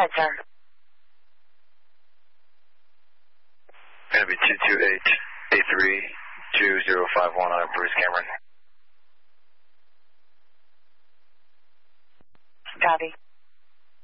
ahead, sir. Going to be 228-83-2051 on Bruce Cameron. Copy.